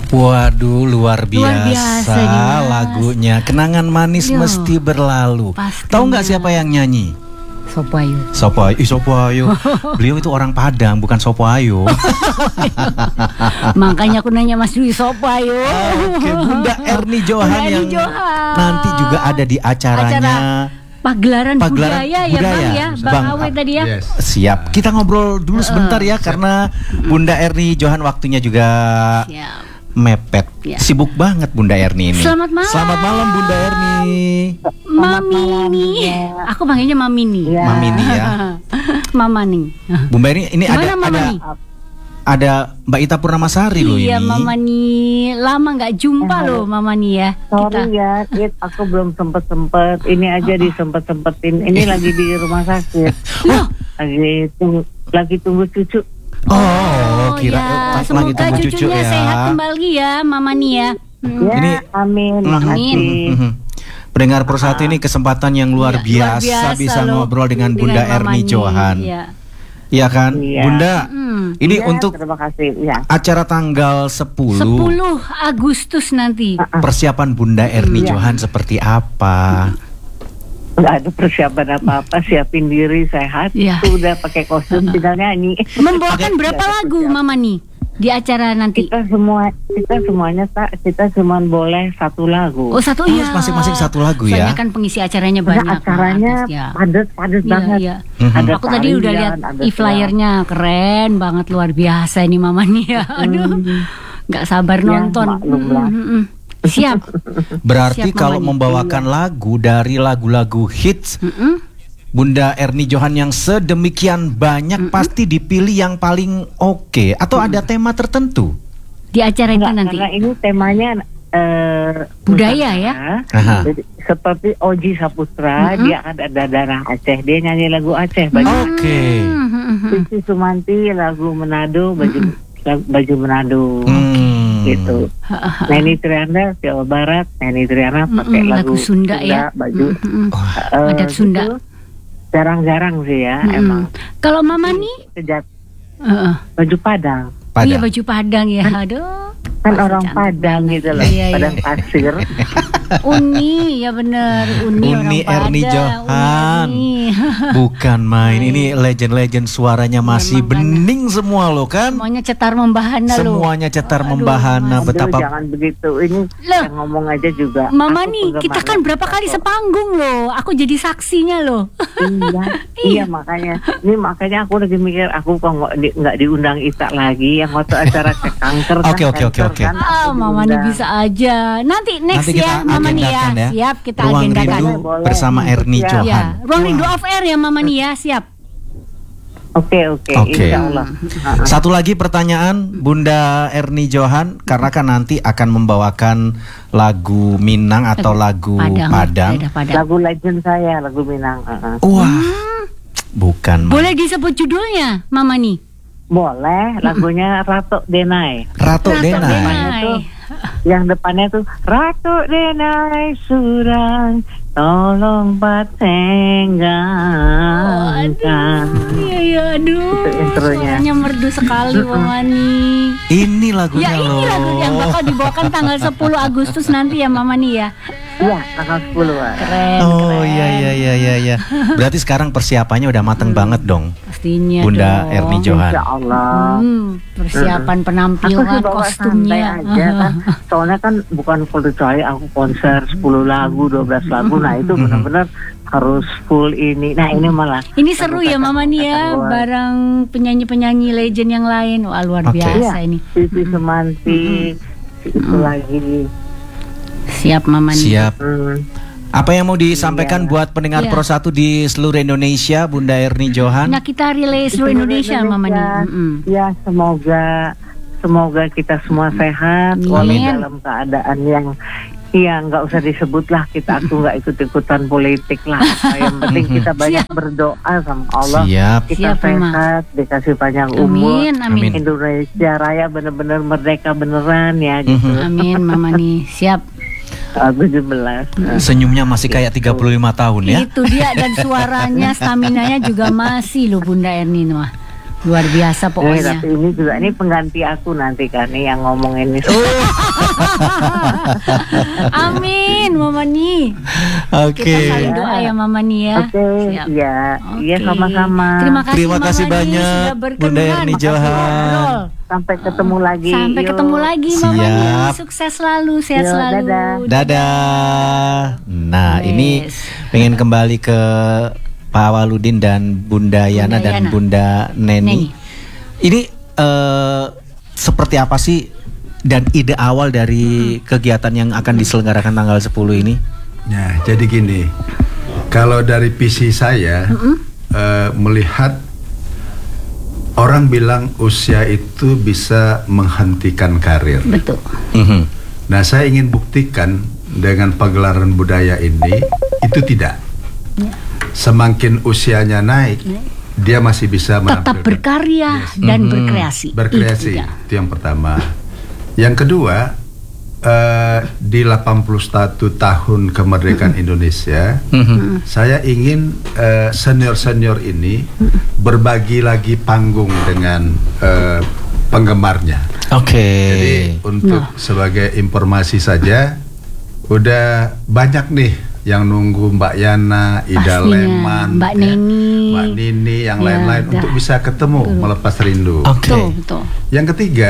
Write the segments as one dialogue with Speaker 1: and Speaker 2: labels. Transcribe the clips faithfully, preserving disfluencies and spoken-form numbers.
Speaker 1: Waduh, luar biasa,
Speaker 2: luar biasa nih,
Speaker 1: lagunya. Kenangan manis
Speaker 2: Yo,
Speaker 1: mesti berlalu.
Speaker 2: pastinya.
Speaker 1: Tahu nggak siapa yang nyanyi?
Speaker 2: Sopo Ayu.
Speaker 1: Sopo Ayu, ih, Sopo Ayu. Beliau itu orang Padang, bukan Sopo Ayu.
Speaker 2: Makanya aku nanya Mas Dwi, Sopo Ayu.
Speaker 1: Oke, Bunda Erni Johan
Speaker 2: Bunda Erni
Speaker 1: yang
Speaker 2: Johan.
Speaker 1: nanti juga ada di acaranya.
Speaker 2: Acara Pagelaran,
Speaker 1: Pagelaran
Speaker 2: budaya,
Speaker 1: budaya.
Speaker 2: ya Bang ya, Bang,
Speaker 1: Bang,
Speaker 2: Awe tadi ya.
Speaker 3: Yes.
Speaker 1: Siap, kita ngobrol dulu sebentar ya, karena Bunda Erni Johan waktunya juga
Speaker 2: Siap.
Speaker 1: mepet.
Speaker 2: Ya.
Speaker 1: Sibuk banget Bunda Erni ini.
Speaker 2: Selamat malam.
Speaker 1: Selamat malam Bunda Erni.
Speaker 2: Mami nih. Aku panggilnya Mami nih.
Speaker 4: Ya.
Speaker 1: Mami nih ya.
Speaker 2: Mama nih.
Speaker 1: Bunda Erni ini
Speaker 2: Gimana
Speaker 1: ada
Speaker 2: Mama
Speaker 1: ada
Speaker 2: nih?
Speaker 1: ada Mbak Ita Purnamasari loh
Speaker 2: Iya,
Speaker 1: ini.
Speaker 2: Mama nih. Lama nggak jumpa loh Mama nih ya.
Speaker 4: Sorry ya, It, aku belum sempet-sempet. Ini aja disempet-sempetin. Ini lagi di rumah sakit.
Speaker 2: Loh,
Speaker 4: Lagi tunggu, lagi tunggu cucu.
Speaker 1: Oh, kira
Speaker 2: ya.
Speaker 1: pas lagi
Speaker 2: Semoga
Speaker 1: tunggu cucu
Speaker 2: cucunya
Speaker 1: ya.
Speaker 2: sehat kembali ya Mama nih ya. Hmm.
Speaker 4: Ya,
Speaker 1: Ini-
Speaker 4: amin.
Speaker 1: Mhm,
Speaker 4: Makasih.
Speaker 1: mhm, mhm. Pendengar Persatu ini kesempatan yang luar
Speaker 2: Iya, luar
Speaker 1: biasa,
Speaker 2: biasa
Speaker 1: bisa
Speaker 2: loh,
Speaker 1: ngobrol dengan Bunda
Speaker 2: Mama
Speaker 1: Erni
Speaker 2: nih.
Speaker 1: Johan.
Speaker 2: Iya.
Speaker 1: Iya kan?
Speaker 4: Iya.
Speaker 1: Bunda,
Speaker 2: Hmm.
Speaker 1: ini
Speaker 4: Ya,
Speaker 1: untuk
Speaker 4: terima kasih. Ya.
Speaker 1: acara tanggal sepuluh,
Speaker 2: sepuluh Agustus nanti.
Speaker 1: persiapan Bunda Erni
Speaker 4: Iya.
Speaker 1: Johan seperti apa?
Speaker 4: Nggak ada persiapan apa-apa. Siapin diri sehat.
Speaker 2: Iya.
Speaker 4: Sudah pakai kostum, tinggal nyanyi.
Speaker 2: Membawakan berapa lagu Mama nih di acara nanti?
Speaker 4: Kita semua, kita semuanya tak, kita cuma boleh satu lagu.
Speaker 2: Oh, satu
Speaker 1: Oh,
Speaker 2: ya.
Speaker 1: masing-masing satu lagu ya?
Speaker 2: Soalnya kan pengisi acaranya
Speaker 4: Karena
Speaker 2: banyak.
Speaker 4: acaranya
Speaker 2: artis, ya.
Speaker 4: padat-padat
Speaker 2: Iya,
Speaker 4: banget.
Speaker 2: iya.
Speaker 1: Mhm.
Speaker 4: Ada
Speaker 2: Aku tadi udah
Speaker 4: tarian,
Speaker 2: lihat
Speaker 4: ada
Speaker 2: e-flyernya, keren banget, luar biasa ini Mama nih ya. Aduh, nggak sabar
Speaker 4: Ya,
Speaker 2: nonton.
Speaker 4: maklum lah.
Speaker 2: Mm, mm, mm. Siap.
Speaker 1: Berarti
Speaker 2: Siap,
Speaker 1: kalau
Speaker 2: Mama nih.
Speaker 1: membawakan lagu dari lagu-lagu hits
Speaker 2: Mm-mm.
Speaker 1: Bunda Erni Johan yang sedemikian banyak, pasti dipilih yang paling oke. Atau ada tema tertentu?
Speaker 2: Di acara itu
Speaker 4: Enggak,
Speaker 2: nanti.
Speaker 4: karena ini temanya eh,
Speaker 2: Budaya ya?
Speaker 1: Aha.
Speaker 4: Jadi, seperti Oji Saputra,
Speaker 2: Mm-mm.
Speaker 4: dia ada ada darah Aceh, dia nyanyi lagu Aceh. Baju
Speaker 1: Oke.
Speaker 2: Mm, mm, mm.
Speaker 4: Sisi Sumanti lagu Manado, baju lagu- baju Manado.
Speaker 1: Hmm.
Speaker 4: Gitu. Neni Triana Jawa Barat, Neni Triana pakai
Speaker 2: Mm-mm,
Speaker 4: lagu,
Speaker 2: lagu Sunda ya.
Speaker 4: baju
Speaker 2: Mm, mm, mm.
Speaker 4: eh,
Speaker 2: Adat Sunda.
Speaker 4: gitu. Jarang-jarang sih ya,
Speaker 2: Mm, mm.
Speaker 4: emang.
Speaker 2: Kalau Mama nih,
Speaker 4: Sejak
Speaker 2: uh,
Speaker 4: baju Padang,
Speaker 1: Padang.
Speaker 2: iya baju Padang ya. Aduh.
Speaker 4: kan
Speaker 2: Pasti
Speaker 4: orang
Speaker 2: cantik
Speaker 4: Padang
Speaker 2: banget.
Speaker 4: gitu loh,
Speaker 2: Iya, iya.
Speaker 4: Padang pasir.
Speaker 2: Uni ya bener, Uni,
Speaker 1: Uni
Speaker 2: orang
Speaker 1: Erni
Speaker 2: Padang,
Speaker 1: Johan.
Speaker 2: Uni Erni.
Speaker 1: Bukan main, ini legend-legend suaranya masih
Speaker 2: Memang kan.
Speaker 1: bening semua loh kan?
Speaker 2: Semuanya cetar membahana loh.
Speaker 1: Semuanya cetar
Speaker 2: Aduh,
Speaker 1: membahana.
Speaker 4: Aduh,
Speaker 1: Betapa
Speaker 4: jangan begitu. Ini
Speaker 2: Loh.
Speaker 4: yang ngomong aja juga.
Speaker 2: Mama
Speaker 4: Aku
Speaker 2: nih, kita
Speaker 4: penggemar
Speaker 2: kan berapa kali
Speaker 4: kok.
Speaker 2: sepanggung loh. Aku jadi saksinya loh.
Speaker 4: Iya, iya makanya. Ini makanya aku lagi mikir aku kok nggak di, nggak diundang Ita lagi yang waktu acara ke kanker.
Speaker 1: Oke,
Speaker 4: kan,
Speaker 1: oke, oke,
Speaker 4: kanker
Speaker 1: oke.
Speaker 4: kan,
Speaker 2: Ah,
Speaker 4: aku
Speaker 2: Mama nih
Speaker 4: diundang.
Speaker 2: bisa aja. Nanti next
Speaker 1: Nanti kita
Speaker 2: ya, Mama nih ya.
Speaker 1: agendakan ya.
Speaker 2: Siap, kita
Speaker 1: Ruang
Speaker 2: agendakan.
Speaker 1: Rindu
Speaker 4: Boleh.
Speaker 1: bersama Erni
Speaker 4: Ya.
Speaker 1: Johan.
Speaker 2: Ya, ruang rindu off air ya Mama nih ya, siap.
Speaker 4: Oke, oke,
Speaker 1: Oke.
Speaker 4: insya Allah.
Speaker 1: Satu lagi pertanyaan Bunda Erni Johan, karena kan nanti akan membawakan lagu Minang atau lagu Padang.
Speaker 2: Daerah Padang.
Speaker 4: Lagu legend saya, lagu Minang. uh-uh.
Speaker 1: Wah, bukan. Ma.
Speaker 2: Boleh disebut judulnya, Mama nih?
Speaker 4: Boleh, lagunya Ratu Denai.
Speaker 1: Ratu
Speaker 2: Ratu
Speaker 1: Denai.
Speaker 2: Denai.
Speaker 4: Tuh, yang depannya tuh Ratu Denai Surang, tolong patenggankan.
Speaker 2: Iya, iya, aduh.
Speaker 4: Itu intronya.
Speaker 2: Suaranya merdu sekali Mama nih.
Speaker 1: Ini lagunya
Speaker 2: Ya
Speaker 1: loh.
Speaker 2: ini lagu yang bakal dibawakan tanggal sepuluh Agustus nanti ya Mama nih ya.
Speaker 4: Iya, tanggal sepuluh. Wak.
Speaker 2: Keren,
Speaker 1: Oh
Speaker 2: keren.
Speaker 1: iya iya iya iya iya. Berarti sekarang persiapannya udah mateng banget dong.
Speaker 2: Pastinya
Speaker 1: Bunda
Speaker 2: dong.
Speaker 1: Erni Johan.
Speaker 4: Insya Allah.
Speaker 2: Hmm, persiapan
Speaker 4: Aku sih
Speaker 2: penampilan
Speaker 4: bawa
Speaker 2: kostumnya.
Speaker 4: santai aja kan. Soalnya kan bukan kecuali aku konser sepuluh lagu, dua belas lagu. Nah itu benar-benar harus full ini. Nah ini malah.
Speaker 2: Ini seru ya Mama nih ya,
Speaker 4: Kata gua.
Speaker 2: bareng penyanyi-penyanyi legend yang lain. Wah luar
Speaker 1: Oke.
Speaker 2: biasa
Speaker 4: Iya,
Speaker 2: ini.
Speaker 4: Sisi Semanti, itu lagi.
Speaker 2: Siap Mama nih.
Speaker 1: Siap.
Speaker 4: Hmm.
Speaker 1: Apa yang mau disampaikan buat pendengar
Speaker 2: Iya.
Speaker 1: Pro satu di seluruh Indonesia, Bunda Erni Johan?
Speaker 2: Nah kita relay seluruh Indonesia Mama nih. Mm-mm.
Speaker 4: Ya semoga semoga kita semua sehat,
Speaker 2: Amin.
Speaker 4: walau dalam keadaan yang ya nggak usah disebut lah, kita aku nggak ikut ikutan politik lah. Apa yang penting kita banyak
Speaker 2: Siap.
Speaker 4: berdoa sama Allah.
Speaker 1: Siap.
Speaker 4: Kita
Speaker 2: Siap, Mama.
Speaker 4: sehat, dikasih panjang umur.
Speaker 2: Amin, amin.
Speaker 1: Amin.
Speaker 4: Indonesia Raya bener-bener merdeka beneran ya gitu.
Speaker 2: Amin Mama nih. Siap.
Speaker 4: tujuh belas.
Speaker 1: Senyumnya masih kayak tiga puluh lima tahun ya.
Speaker 2: Itu dia dan suaranya, staminanya juga masih loh Bunda Erni mah. luar biasa
Speaker 4: Eh,
Speaker 2: pokoknya.
Speaker 4: tapi ini juga ini pengganti aku nanti kan nih yang ngomong ini.
Speaker 2: Amin, Mama Ni.
Speaker 1: Oke.
Speaker 2: Kita saling doa ya Mama Ni ya.
Speaker 4: Oke,
Speaker 2: Siap.
Speaker 4: iya, iya
Speaker 2: Oke.
Speaker 4: sama-sama.
Speaker 2: Terima kasih,
Speaker 1: Terima kasih
Speaker 2: Mama Ni,
Speaker 1: banyak,
Speaker 2: sudah berkenan.
Speaker 1: Bunda Erni
Speaker 2: Makasih,
Speaker 1: Johan.
Speaker 2: ngobrol.
Speaker 4: Sampai ketemu lagi.
Speaker 2: Sampai
Speaker 4: Yuk.
Speaker 2: ketemu lagi Mama Ni.
Speaker 1: Siap.
Speaker 2: Sukses selalu, sehat
Speaker 4: Yo,
Speaker 2: selalu.
Speaker 4: dadah.
Speaker 1: Dadah. Nah,
Speaker 2: Yes.
Speaker 1: ini pengen kembali ke Pak Waludin dan Bunda Yana
Speaker 2: Bunda
Speaker 1: dan
Speaker 2: Yana.
Speaker 1: Bunda Neni.
Speaker 2: Neni.
Speaker 1: Ini eh, seperti apa sih dan ide awal dari kegiatan yang akan diselenggarakan tanggal sepuluh ini?
Speaker 3: Nah, jadi gini, kalau dari visi saya eh, melihat orang bilang usia itu bisa menghentikan karir.
Speaker 2: Betul.
Speaker 1: Mhm.
Speaker 3: Nah, saya ingin buktikan dengan pagelaran budaya ini itu tidak. Semakin usianya naik, dia masih bisa menampilkan.
Speaker 2: Tetap berkarya
Speaker 3: Yes.
Speaker 2: dan
Speaker 1: Mhm.
Speaker 2: berkreasi.
Speaker 3: Berkreasi,
Speaker 2: Itu dia.
Speaker 3: itu yang pertama. Yang kedua, eh, di delapan puluh satu tahun kemerdekaan Indonesia,
Speaker 1: Mhm.
Speaker 3: saya ingin eh, senior-senior ini berbagi lagi panggung dengan eh, penggemarnya.
Speaker 1: Oke.
Speaker 3: Jadi untuk
Speaker 2: Nah.
Speaker 3: sebagai informasi saja, udah banyak nih yang nunggu Mbak Yana, Ida
Speaker 2: Pastinya.
Speaker 3: Leman,
Speaker 2: Mbak
Speaker 3: ya,
Speaker 2: Neni.
Speaker 3: Mbak Nini, yang
Speaker 2: Ya,
Speaker 3: lain-lain
Speaker 2: dah.
Speaker 3: untuk bisa ketemu
Speaker 2: Betul.
Speaker 3: melepas rindu.
Speaker 1: Oke.
Speaker 2: Betul, betul.
Speaker 3: Yang ketiga,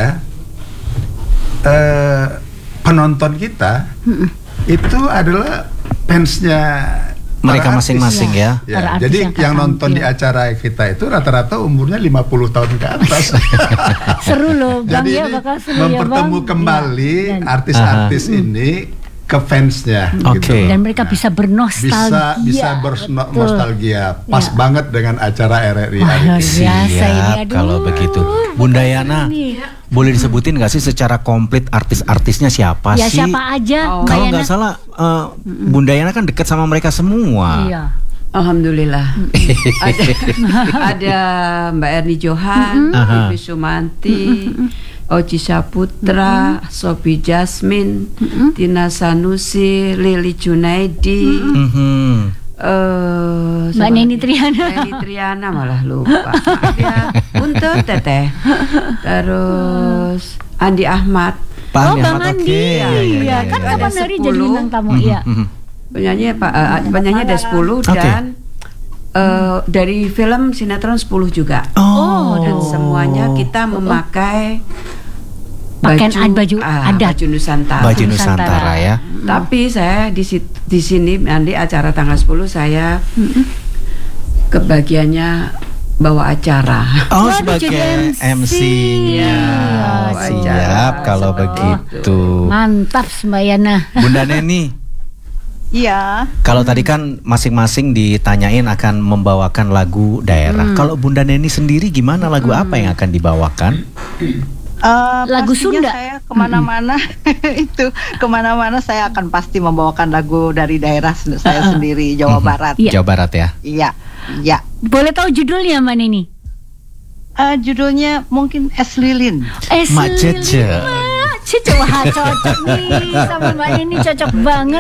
Speaker 3: eh, penonton kita itu adalah fansnya
Speaker 1: Mereka
Speaker 3: para artis.
Speaker 1: masing-masing ya.
Speaker 3: Ya,
Speaker 2: Para artis
Speaker 3: jadi
Speaker 2: yang akan
Speaker 3: yang nonton
Speaker 2: tampil.
Speaker 3: di acara kita itu rata-rata umurnya lima puluh tahun ke atas.
Speaker 2: Seru loh Bang
Speaker 3: Jadi
Speaker 2: ya,
Speaker 3: ini
Speaker 2: bakal seru ya Bang.
Speaker 3: mempertemu kembali
Speaker 2: Iya. Dan-
Speaker 3: artis-artis ini ke fansnya.
Speaker 1: Oke.
Speaker 3: gitu.
Speaker 2: Dan mereka bisa bernostalgia.
Speaker 3: Bisa bisa
Speaker 2: Betul.
Speaker 3: bernostalgia. Pas
Speaker 2: Ya.
Speaker 3: banget dengan acara R R I
Speaker 2: Wah,
Speaker 3: hari
Speaker 2: luar
Speaker 3: ini.
Speaker 2: biasa ini.
Speaker 1: Siap
Speaker 2: Aduh.
Speaker 1: kalau begitu. Bunda Yana,
Speaker 2: Ini.
Speaker 1: boleh disebutin nggak sih secara komplit artis-artisnya siapa
Speaker 2: Ya
Speaker 1: sih?
Speaker 2: siapa aja Mbak
Speaker 1: Kalau
Speaker 2: Yana?
Speaker 1: nggak salah, eh, Bunda Yana kan dekat sama mereka semua.
Speaker 2: Iya.
Speaker 5: Alhamdulillah. ada, ada Mbak Erni Johan,
Speaker 1: Aha.
Speaker 5: Ibu Sumanti, Oci Saputra, Sophie Jasmine, Tina Sanusi, Lili Junaidi,
Speaker 1: Mhm.
Speaker 5: eh,
Speaker 2: Mbak
Speaker 5: siapa
Speaker 2: Neni
Speaker 5: lagi?
Speaker 2: Triana.
Speaker 5: Neni Triana malah lupa. Maaf ya, untuk Teteh. Terus Andi Ahmad,
Speaker 1: Pak
Speaker 2: Oh
Speaker 1: Andi
Speaker 2: Bang
Speaker 1: Ahmad,
Speaker 2: Andi.
Speaker 1: oke. Iya, iya, iya,
Speaker 2: Iya,
Speaker 1: iya,
Speaker 2: kan
Speaker 1: iya.
Speaker 2: kapan
Speaker 5: Ada
Speaker 2: hari jadi
Speaker 5: sepuluh.
Speaker 2: bintang tamu?
Speaker 1: Mhm,
Speaker 2: Iya.
Speaker 1: mhm.
Speaker 5: penyanyi Pak, eh, penyanyi ada sepuluh
Speaker 1: Oke.
Speaker 5: dan eh, dari film sinetron sepuluh juga.
Speaker 1: Oh,
Speaker 5: Dan semuanya kita memakai
Speaker 2: Pakaian ad- baju
Speaker 5: ah,
Speaker 2: adat.
Speaker 5: baju Nusantara.
Speaker 1: baju
Speaker 2: Nusantara.
Speaker 1: Nusantara ya.
Speaker 5: Tapi saya di sit- di sini nanti acara tanggal sepuluh saya kebagiannya bawa acara.
Speaker 1: Oh,
Speaker 2: Waduh,
Speaker 1: sebagai
Speaker 2: jadi
Speaker 1: M
Speaker 2: M C.
Speaker 1: C-nya.
Speaker 5: Iya,
Speaker 1: Siap
Speaker 5: acara.
Speaker 1: kalau
Speaker 5: Oh.
Speaker 1: begitu.
Speaker 2: Mantap Mbak Yana.
Speaker 1: Bunda Neni,
Speaker 6: Iya,
Speaker 1: kalau tadi kan masing-masing ditanyain akan membawakan lagu daerah. Kalau Bunda Neni sendiri gimana, lagu apa yang akan dibawakan?
Speaker 6: eh,
Speaker 2: Lagu Sunda.
Speaker 6: pastinya saya kemana-mana itu kemana-mana saya akan pasti membawakan lagu dari daerah sen- saya sendiri Jawa Barat.
Speaker 2: Iya.
Speaker 1: Jawa Barat ya.
Speaker 6: Iya, iya.
Speaker 2: Boleh tahu judulnya Mbak Neni?
Speaker 6: Eh, judulnya mungkin Es Lilin.
Speaker 2: Es
Speaker 1: Mak Cece.
Speaker 2: Mak Cece, wah cocok nih sama Mbak Neni, cocok banget.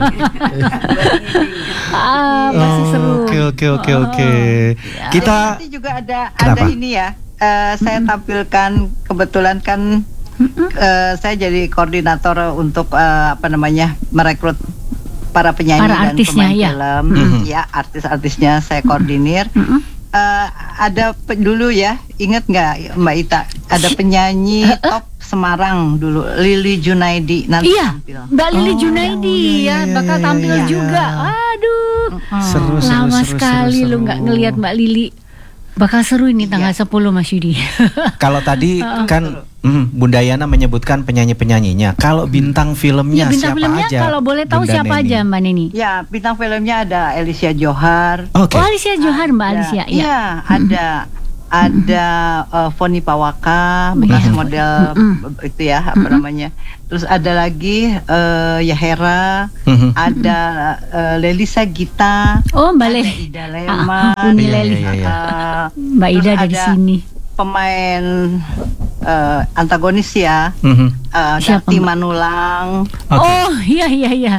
Speaker 2: ah, pasti seru.
Speaker 1: Oke oke oke oke.
Speaker 6: Eh,
Speaker 1: Kita
Speaker 6: nanti juga ada
Speaker 1: Kenapa?
Speaker 6: ada ini ya. eh, saya tampilkan kebetulan kan eh, saya jadi koordinator untuk eh, apa namanya merekrut para penyanyi
Speaker 2: Para
Speaker 6: dan
Speaker 2: artisnya,
Speaker 6: pemain
Speaker 2: ya.
Speaker 6: film.
Speaker 1: Mhm.
Speaker 6: Ya, artis-artisnya saya koordinir. Eh, ada pe- dulu ya, ingat nggak Mbak Ita? Ada penyanyi top Semarang dulu, Lili Junaidi nanti
Speaker 2: Iya,
Speaker 6: tampil.
Speaker 2: Mbak Lili
Speaker 1: Oh,
Speaker 2: Junaidi
Speaker 1: iya,
Speaker 2: ya
Speaker 1: iya,
Speaker 2: bakal
Speaker 1: iya,
Speaker 2: tampil
Speaker 1: iya.
Speaker 2: juga. Aduh,
Speaker 1: seru seru
Speaker 2: lama
Speaker 1: seru,
Speaker 2: sekali
Speaker 1: seru,
Speaker 2: lu
Speaker 1: seru.
Speaker 2: nggak ngelihat Mbak Lili. Bakal seru ini tanggal sepuluh Mas Yudi.
Speaker 1: Kalau tadi kan mm, Bunda Yana menyebutkan penyanyi-penyanyinya. Kalau bintang filmnya
Speaker 2: Ya, bintang
Speaker 1: siapa
Speaker 2: filmnya
Speaker 1: aja?
Speaker 2: kalau boleh tahu
Speaker 1: Bunda
Speaker 2: siapa
Speaker 1: Neni?
Speaker 2: aja Mbak Neni?
Speaker 6: Ya, bintang filmnya ada Alicia Johar.
Speaker 1: Oke.
Speaker 2: Oh, Alicia Johar, Mbak
Speaker 6: Ada-
Speaker 2: Alicia. Ya.
Speaker 6: Iya, ada ada eh, Foni Pawaka, bekas model itu ya apa namanya. Terus ada lagi eh, Yahera,
Speaker 1: Mhm.
Speaker 6: ada eh, Lelisa Gita,
Speaker 2: Oh, Mbak
Speaker 6: ada
Speaker 2: Leli.
Speaker 6: Ida
Speaker 2: Ah,
Speaker 6: Leman,
Speaker 2: Uni
Speaker 1: Iya,
Speaker 2: Leli.
Speaker 1: iya, iya.
Speaker 6: eh,
Speaker 2: Mbak
Speaker 6: terus
Speaker 2: Ida dari
Speaker 6: ada
Speaker 2: sini.
Speaker 6: pemain eh, antagonis ya.
Speaker 1: Mhm.
Speaker 6: Eh,
Speaker 2: Siapa,
Speaker 6: Dakti
Speaker 2: Mbak?
Speaker 6: Manulang.
Speaker 1: Oke.
Speaker 2: Oh iya iya iya.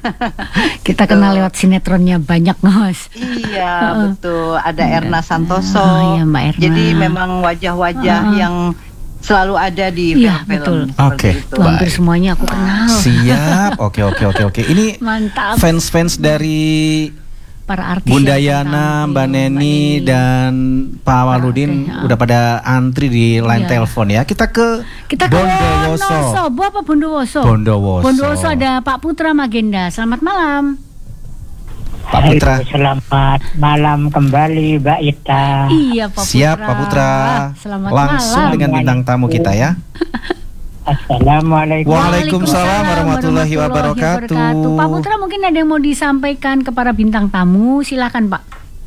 Speaker 2: Kita kenal lewat sinetronnya banyak Mas.
Speaker 6: Iya, betul. Ada Erna Santoso.
Speaker 2: Oh, iya, Mbak Erna.
Speaker 6: Jadi memang wajah-wajah
Speaker 2: Uh-uh.
Speaker 6: yang selalu ada di
Speaker 2: Iya,
Speaker 6: film-film.
Speaker 2: betul.
Speaker 6: seperti
Speaker 1: Oke.
Speaker 6: itu.
Speaker 2: Tuh, hampir semuanya aku kenal.
Speaker 1: Siap. Oke oke oke oke. Ini
Speaker 2: Mantap.
Speaker 1: fans-fans dari
Speaker 2: Para artis
Speaker 1: Bunda
Speaker 2: yang
Speaker 1: Yana,
Speaker 2: tampil,
Speaker 1: Mbak Neni,
Speaker 2: Neni.
Speaker 1: dan Pak Waludin
Speaker 2: Oke, ya.
Speaker 1: udah pada antri di line
Speaker 2: Iya.
Speaker 1: telepon ya. Kita ke
Speaker 2: Kita ke
Speaker 1: Bondowoso.
Speaker 2: Wonosobo apa Bondowoso?
Speaker 1: Bondowoso.
Speaker 2: Bondowoso ada Pak Putra Magenda. Selamat malam.
Speaker 1: Pak Putra.
Speaker 7: Halo, selamat malam kembali Mbak Ita.
Speaker 2: Iya Pak Putra.
Speaker 1: Siap Pak Putra.
Speaker 2: Selamat
Speaker 1: Langsung
Speaker 2: malam.
Speaker 1: dengan bintang tamu kita ya.
Speaker 7: Assalamualaikum.
Speaker 1: Waalaikumsalam warahmatullahi wabarakatuh.
Speaker 2: Pak Putra mungkin ada yang mau disampaikan kepada bintang tamu, silakan Pak.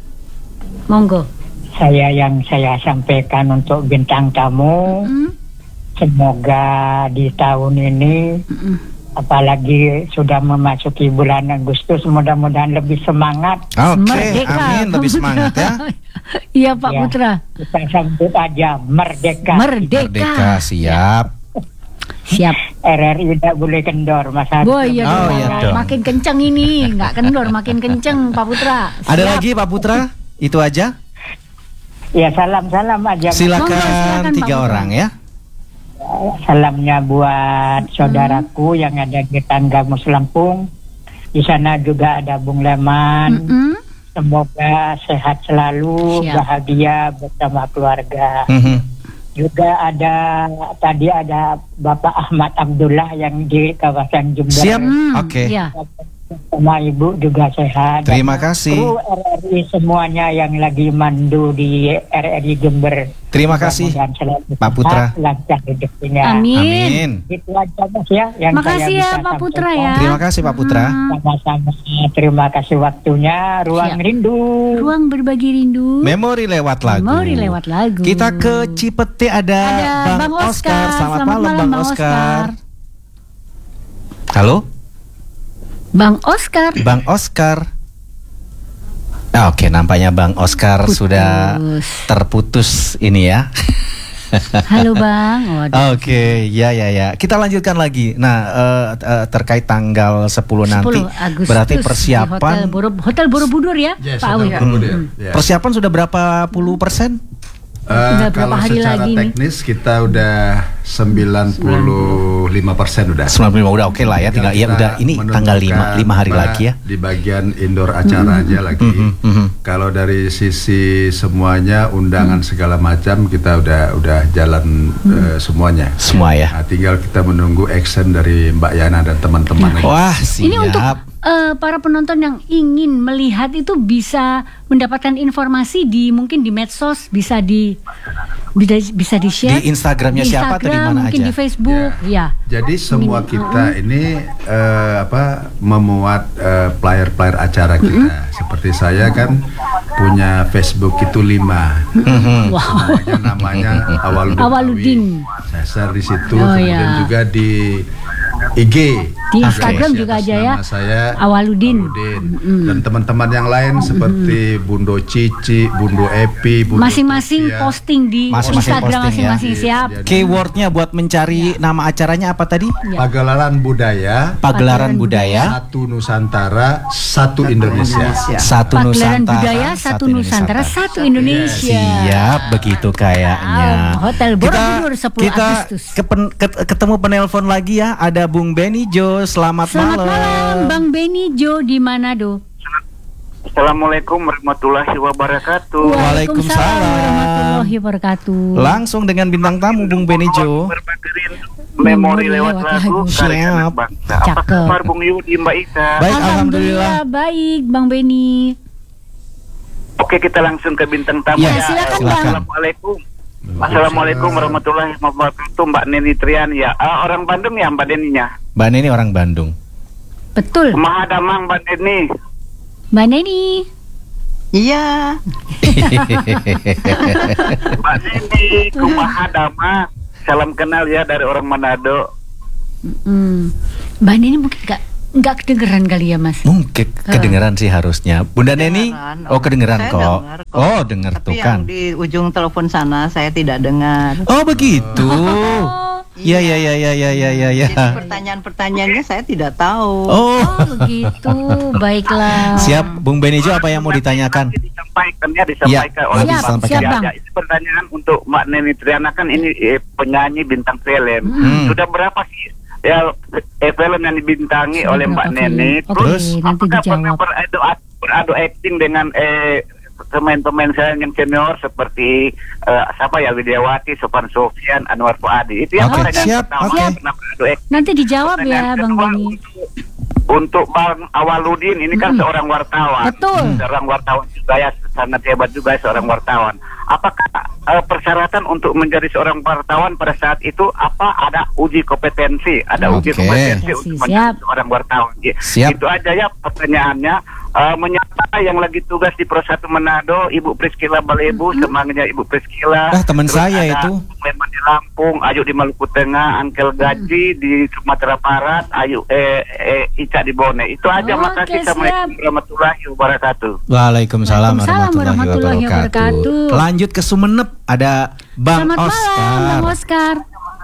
Speaker 2: Monggo.
Speaker 7: Saya yang saya sampaikan untuk bintang tamu,
Speaker 2: Mm,
Speaker 7: semoga di tahun ini,
Speaker 2: mm,
Speaker 7: apalagi sudah memasuki bulan Agustus, mudah-mudahan lebih semangat.
Speaker 1: Oke,
Speaker 2: Merdeka,
Speaker 1: amin,
Speaker 2: Pak
Speaker 1: lebih
Speaker 2: Putra.
Speaker 1: semangat ya.
Speaker 2: Iya Pak
Speaker 7: Ya,
Speaker 2: Putra.
Speaker 7: Kita sambut aja merdeka.
Speaker 2: Merdeka.
Speaker 1: Merdeka, siap.
Speaker 2: Siap.
Speaker 7: R R I tidak boleh kendor, Mas Haris.
Speaker 2: Wah iya
Speaker 1: Oh,
Speaker 2: dong.
Speaker 1: iya dong.
Speaker 2: Makin kenceng ini, nggak kendor, makin kenceng Pak Putra.
Speaker 1: Ada
Speaker 2: Siap.
Speaker 1: lagi Pak Putra? Itu aja.
Speaker 7: Ya salam-salam aja. Mas.
Speaker 2: Monggo,
Speaker 1: Silakan
Speaker 2: silakan, Pak
Speaker 1: tiga
Speaker 2: Putra.
Speaker 1: orang ya.
Speaker 7: Salamnya buat saudaraku yang ada di Tanggamus Lampung. Di sana juga ada Bung Leman.
Speaker 2: Mm-mm.
Speaker 7: Semoga sehat selalu,
Speaker 2: Siap.
Speaker 7: bahagia bersama keluarga.
Speaker 1: Mhm.
Speaker 7: Juga ada tadi ada Bapak Ahmad Abdullah yang di kawasan Jember.
Speaker 1: Siap.
Speaker 2: Hmm,
Speaker 1: Oke.
Speaker 2: iya.
Speaker 7: Sama Ibu juga sehat.
Speaker 1: Terima
Speaker 7: Dan
Speaker 1: kasih.
Speaker 7: kru R R I semuanya yang lagi mandu di R R I Jember.
Speaker 1: Terima kasih
Speaker 7: Mudah-mudahan selalu
Speaker 1: Pak Putra.
Speaker 7: sehat, lancar rezekinya.
Speaker 2: Amin.
Speaker 1: Amin.
Speaker 7: Itu aja Mas ya yang
Speaker 2: Makasih
Speaker 7: saya
Speaker 2: ya
Speaker 7: bisa
Speaker 2: Pak Putra
Speaker 7: sampaikan.
Speaker 2: ya.
Speaker 1: Terima kasih Pak Putra.
Speaker 2: Hmm.
Speaker 7: Sama-sama. Terima kasih waktunya. Ruang
Speaker 2: Siap.
Speaker 7: rindu.
Speaker 2: Ruang berbagi rindu.
Speaker 1: Memori lewat lagu.
Speaker 2: Memori lewat lagu.
Speaker 1: Kita ke Cipete ada,
Speaker 2: Ada
Speaker 1: Bang,
Speaker 2: Bang
Speaker 1: Oscar.
Speaker 2: Oscar.
Speaker 1: Selamat,
Speaker 2: Selamat
Speaker 1: malam,
Speaker 2: malam,
Speaker 1: Bang
Speaker 2: Bang
Speaker 1: Oscar.
Speaker 2: Oscar.
Speaker 1: Halo,
Speaker 2: Bang Oscar.
Speaker 1: Bang Oscar. Ah, Oke, nampaknya Bang Oscar
Speaker 2: Putus.
Speaker 1: sudah terputus ini ya.
Speaker 2: Halo Bang. Waduh.
Speaker 1: Oke, ya ya ya. Kita lanjutkan lagi. Nah, eh, eh, terkait tanggal sepuluh nanti,
Speaker 2: sepuluh Agustus
Speaker 1: berarti
Speaker 2: di
Speaker 1: persiapan
Speaker 2: Hotel, Boro- Hotel Borobudur ya,
Speaker 3: Yes,
Speaker 2: Pak Awi.
Speaker 3: Hotel Borobudur, ya.
Speaker 1: persiapan sudah berapa puluh persen?
Speaker 3: Eh,
Speaker 2: Udah berapa
Speaker 3: kalau
Speaker 2: hari
Speaker 3: secara
Speaker 2: lagi nih?
Speaker 3: teknis kita udah sembilan puluh lima persen udah.
Speaker 1: sembilan puluh lima udah oke lah ya. Tinggal ya
Speaker 3: kita
Speaker 1: udah ini tanggal lima
Speaker 3: menentukan
Speaker 1: lima hari
Speaker 3: apa
Speaker 1: lagi ya.
Speaker 3: Di bagian indoor acara aja lagi.
Speaker 1: Mhm, mhm.
Speaker 3: Kalau dari sisi semuanya undangan segala macam kita udah udah jalan eh, semuanya.
Speaker 1: Semua ya.
Speaker 3: Nah, tinggal kita menunggu action dari Mbak Yana dan teman-teman. lagi.
Speaker 1: Wah, siap.
Speaker 2: Ini untuk eh, para penonton yang ingin melihat itu bisa mendapatkan informasi di mungkin di medsos, bisa di bisa, bisa di share
Speaker 1: Di Instagramnya
Speaker 2: di
Speaker 1: siapa atau di
Speaker 2: Instagram,
Speaker 1: mana
Speaker 2: mungkin
Speaker 1: aja?
Speaker 2: di Facebook, ya.
Speaker 3: Jadi semua
Speaker 2: Min-
Speaker 3: kita ini eh, apa memuat eh, player-player acara kita. Seperti saya kan punya Facebook itu lima.
Speaker 1: Mhm.
Speaker 2: Wow.
Speaker 3: Semuanya namanya Awaludin.
Speaker 2: Awaludin.
Speaker 3: Saya share di situ,
Speaker 2: Oh,
Speaker 3: kemudian
Speaker 2: ya.
Speaker 3: juga di I G.
Speaker 2: Di
Speaker 3: Oke.
Speaker 2: Instagram
Speaker 3: Atas
Speaker 2: juga aja ya.
Speaker 3: nama saya
Speaker 2: Awaludin.
Speaker 3: Awaludin. Dan teman-teman yang lain seperti Bundo Cici, Bundo Epi, Bundo
Speaker 2: Masing-masing
Speaker 3: Sofia.
Speaker 2: posting di
Speaker 1: Masing-masing
Speaker 2: Instagram
Speaker 1: posting ya.
Speaker 2: masing-masing, siap.
Speaker 3: Jadi,
Speaker 1: Keywordnya buat mencari nama acaranya apa tadi?
Speaker 2: Ya.
Speaker 3: Pagelaran Budaya
Speaker 1: Pagelaran Budaya
Speaker 3: Satu Nusantara, Satu Indonesia.
Speaker 1: Satu
Speaker 2: Pagelaran
Speaker 1: Nusantara
Speaker 2: Budaya Satu Nusantara Satu Indonesia.
Speaker 1: Siap begitu kayaknya.
Speaker 2: Ah, Hotel Borobudur sepuluh
Speaker 1: kita
Speaker 2: Agustus.
Speaker 1: kepen- ket- ketemu penelpon lagi ya. Ada Bung Benny Jo. Selamat,
Speaker 2: Selamat malam,
Speaker 1: malam.
Speaker 2: Bang Benny Jo di Manado.
Speaker 8: Assalamualaikum warahmatullahi wabarakatuh.
Speaker 1: Waalaikumsalam.
Speaker 2: warahmatullahi wabarakatuh.
Speaker 1: Langsung dengan bintang tamu Bung Benny Jo.
Speaker 8: Berbagi rindu, memori lewat lagu karya
Speaker 1: Siap.
Speaker 8: anak bangsa. Apa
Speaker 2: Cakep.
Speaker 8: kabar Bung Yudi, Mbak Ita?
Speaker 1: Baik, alhamdulillah.
Speaker 2: baik, Bang Benny.
Speaker 8: Oke, kita langsung ke bintang tamu.
Speaker 1: Ya,
Speaker 2: silakan,
Speaker 1: Bang.
Speaker 8: Assalamualaikum. Assalamualaikum warahmatullahi wabarakatuh, Mbak Neni Trian ya. Ah, orang Bandung ya, Mbak Neninya.
Speaker 1: Mbak Neni orang Bandung.
Speaker 2: Betul,
Speaker 8: Kumaha damang Mbak Neni.
Speaker 2: Mbak Neni.
Speaker 6: Iya.
Speaker 8: Mbak Neni, kumaha damang. Salam kenal ya dari orang Manado.
Speaker 2: Mm. Mbak Neni mungkin nggak nggak kedengeran kali ya Mas.
Speaker 1: Mungkin kedengeran sih harusnya. Bunda Neni, oh kedengeran
Speaker 6: Saya
Speaker 1: kok.
Speaker 6: dengar kok.
Speaker 1: Oh dengar
Speaker 6: Tapi
Speaker 1: tuh
Speaker 6: yang
Speaker 1: kan.
Speaker 6: di ujung telepon sana saya tidak dengar.
Speaker 1: Oh begitu. Iya iya iya iya iya iya iya. Ya.
Speaker 6: Jadi pertanyaan-pertanyaannya saya tidak tahu.
Speaker 1: Oh.
Speaker 2: Oh begitu, baiklah.
Speaker 1: Siap, Bung Benijo apa yang mau ditanyakan?
Speaker 8: Disampaikan ya, disampaikan
Speaker 1: Ya,
Speaker 8: oleh
Speaker 2: siap,
Speaker 8: Bang.
Speaker 2: siap, Bang.
Speaker 8: Ya, ini pertanyaan untuk Mbak Neni Triana, kan ini eh, penyanyi bintang film.
Speaker 1: Hmm.
Speaker 8: Sudah berapa sih ya eh, film yang dibintangi
Speaker 2: Sudah
Speaker 8: oleh Mbak
Speaker 2: berapa film?
Speaker 8: Neni?
Speaker 2: Oke,
Speaker 8: Terus
Speaker 2: nanti
Speaker 8: apakah pernah
Speaker 2: dijawab.
Speaker 8: beradu, beradu acting dengan eh, pemain-pemain saya yang senior seperti eh, siapa ya, Widiawati, Sofan Sofian, Anwar Fuadi. Itu yang
Speaker 1: Oke,
Speaker 8: pertanyaan
Speaker 1: siap,
Speaker 8: pertama.
Speaker 1: oke.
Speaker 8: Pernah beradu acting.
Speaker 2: Nanti dijawab ya
Speaker 8: Pertanyaan
Speaker 2: Bang
Speaker 8: kedua,
Speaker 2: Beni.
Speaker 8: Untuk, untuk Bang Awaludin, ini kan seorang wartawan.
Speaker 2: Betul.
Speaker 8: Seorang wartawan juga ya, sangat hebat juga seorang wartawan. Apakah eh, persyaratan untuk menjadi seorang wartawan pada saat itu apa, ada uji kompetensi, ada uji
Speaker 1: Oke.
Speaker 8: kompetensi
Speaker 2: Siap.
Speaker 8: untuk menjadi seorang wartawan. Ya,
Speaker 1: Siap.
Speaker 8: itu aja ya pertanyaannya. Eh, menyapa yang lagi tugas di Pro satu Manado, Ibu Priscila Balebu, semangatnya Ibu Priscila.
Speaker 1: Ah, teman
Speaker 8: Terus
Speaker 1: saya
Speaker 8: ada
Speaker 1: itu.
Speaker 8: Leman di Lampung, Ayu di Maluku Tengah, Angkel Gaji di Sumatera Barat, Ayu eh, eh Ica di Bone. Itu aja.
Speaker 2: Oke,
Speaker 8: Makasih. Assalamualaikum warahmatullahi wabarakatuh.
Speaker 1: Waalaikumsalam
Speaker 2: Waalaikumsalam
Speaker 1: warahmatullahi
Speaker 2: warahmatullahi
Speaker 1: wabarakatuh.
Speaker 2: wabarakatuh.
Speaker 1: Lanjut ke Sumeneb, ada Bang
Speaker 2: Selamat
Speaker 1: Oscar.
Speaker 2: malam Bang Oscar.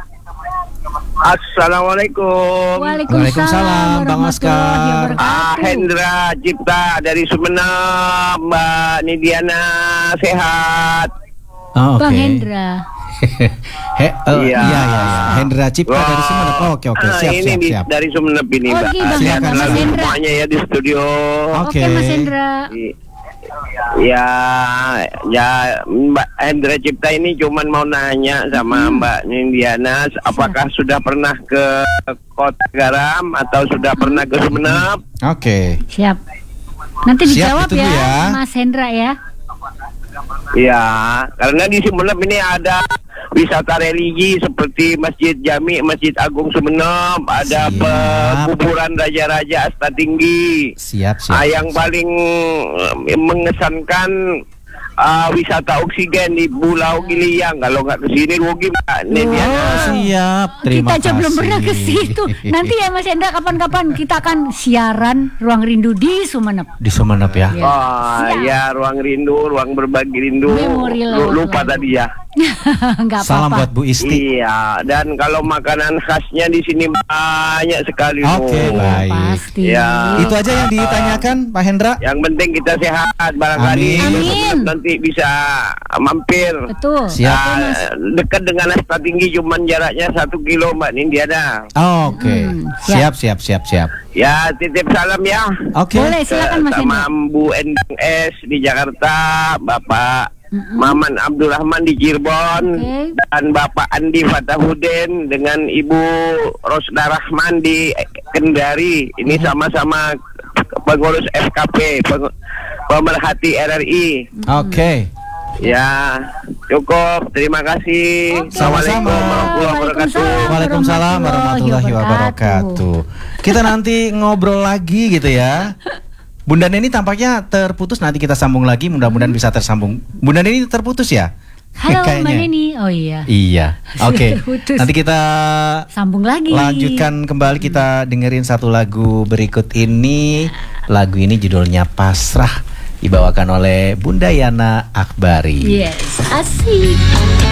Speaker 8: Assalamualaikum.
Speaker 1: Waalaikumsalam, Bang Oscar.
Speaker 2: warahmatullahi
Speaker 8: Ah,
Speaker 2: wabarakatuh.
Speaker 8: Hendra Cipta dari Sumeneb, Mbak Nidiana sehat.
Speaker 1: Oh, oke.
Speaker 2: Bang Hendra.
Speaker 1: He, oh,
Speaker 8: Iya.
Speaker 1: iya. iya iya Hendra Cipta dari Sumeneb. Oh, oke oke,
Speaker 8: Ah,
Speaker 1: siap
Speaker 8: ini
Speaker 1: siap
Speaker 8: di-
Speaker 1: siap.
Speaker 8: dari Sumeneb ini, Mbak.
Speaker 2: Oke, Bang
Speaker 1: Silakan,
Speaker 2: Hendra, Mas
Speaker 8: Lalu
Speaker 2: Hendra.
Speaker 8: semuanya ya di studio.
Speaker 2: Oke Mas Hendra.
Speaker 8: Ya, ya Mbak Hendra Cipta ini cuman mau nanya sama Mbak Nindiana, apakah sudah pernah ke Kota Garam atau sudah pernah ke Sumeneb?
Speaker 1: Oke.
Speaker 2: Siap. Nanti
Speaker 1: Siap,
Speaker 2: dijawab
Speaker 1: ditunggu
Speaker 2: ya,
Speaker 1: ya.
Speaker 2: Mas Hendra ya.
Speaker 8: Ya, karena di Sumeneb ini ada wisata religi seperti Masjid Jami, Masjid Agung Sumeneb, ada
Speaker 1: Siap.
Speaker 8: kuburan raja-raja Asta Tinggi.
Speaker 1: Siap siap.
Speaker 8: Ah, yang paling eh, mengesankan ah, wisata oksigen di Pulau Giliang. Kalau nggak kesini rugi, Mbak Nidiana.
Speaker 1: Oh, siap. Terima
Speaker 2: kita aja
Speaker 1: kasih.
Speaker 2: belum pernah ke situ. Nanti ya Mas Hendra, kapan-kapan kita akan siaran Ruang Rindu di Sumeneb.
Speaker 1: Di Sumeneb ya.
Speaker 2: Ya.
Speaker 8: Oh
Speaker 2: Siap.
Speaker 8: ya, ruang rindu, ruang berbagi rindu.
Speaker 2: Memori
Speaker 8: Lu-
Speaker 2: lewat
Speaker 8: Lupa
Speaker 2: lagu.
Speaker 8: tadi ya.
Speaker 2: Enggak
Speaker 1: Salam buat
Speaker 2: apa-apa.
Speaker 1: Bu Isti.
Speaker 8: Iya, dan kalau makanan khasnya di sini banyak sekali.
Speaker 1: Oke,
Speaker 8: Bu.
Speaker 1: baik.
Speaker 2: Pasti.
Speaker 8: Ya.
Speaker 1: Itu aja yang ditanyakan, Pak Hendra.
Speaker 8: Yang penting kita sehat, barangkali
Speaker 1: Amin.
Speaker 2: Amin.
Speaker 8: nanti bisa mampir.
Speaker 2: Betul.
Speaker 1: Siap.
Speaker 8: Ah, dekat dengan Asta Tinggi, cuman jaraknya satu kilo, Mbak Nindiana.
Speaker 1: Oke.
Speaker 2: Hmm,
Speaker 1: Siap siap siap siap.
Speaker 8: Ya, titip salam ya.
Speaker 1: Oke.
Speaker 2: Boleh, silakan Mas
Speaker 8: sama
Speaker 2: Hendra.
Speaker 8: Bu Endang S di Jakarta, Bapak Maman Abdurrahman di Cirebon,
Speaker 2: Oke.
Speaker 8: dan Bapak Andi Fatahudin dengan Ibu Rosda Rahman di Kendari. Ini sama-sama pengurus F K P, peng- pemerhati R R I.
Speaker 1: Oke.
Speaker 8: Ya, cukup. Terima kasih.
Speaker 2: Oke.
Speaker 8: Assalamualaikum
Speaker 1: Sama-sama.
Speaker 8: warahmatullahi wabarakatuh.
Speaker 1: Waalaikumsalam warahmatullahi wabarakatuh. Kita nanti ngobrol lagi gitu ya. Bunda Neni tampaknya terputus, nanti kita sambung lagi, mudah-mudahan bisa tersambung. Bunda Neni terputus ya?
Speaker 2: Halo Mbak
Speaker 1: Kayaknya.
Speaker 2: Neni. Oh iya.
Speaker 1: Iya. Oke.
Speaker 2: Terputus.
Speaker 1: Nanti kita
Speaker 2: Sambung lagi.
Speaker 1: lanjutkan kembali, kita dengerin satu lagu berikut ini. Lagu ini judulnya Pasrah, dibawakan oleh Bunda Yana Akbari.
Speaker 2: Yes, asik.